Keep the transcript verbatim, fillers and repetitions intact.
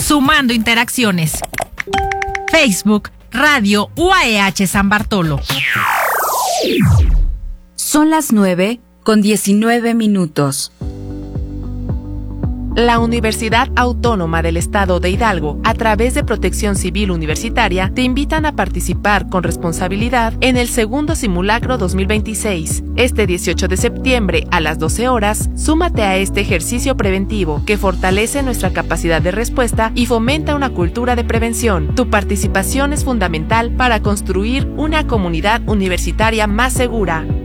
Sumando interacciones. Facebook, Radio U A E H San Bartolo. Son las nueve con diecinueve minutos. La Universidad Autónoma del Estado de Hidalgo, a través de Protección Civil Universitaria, te invitan a participar con responsabilidad en el segundo simulacro dos mil veintiséis. Este dieciocho de septiembre a las doce horas, súmate a este ejercicio preventivo que fortalece nuestra capacidad de respuesta y fomenta una cultura de prevención. Tu participación es fundamental para construir una comunidad universitaria más segura.